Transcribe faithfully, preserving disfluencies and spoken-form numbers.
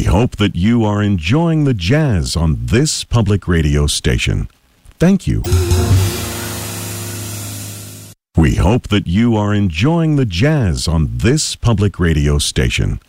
hope that you are enjoying the jazz on this public radio station. Thank you. We hope that you are enjoying the jazz on this public radio station.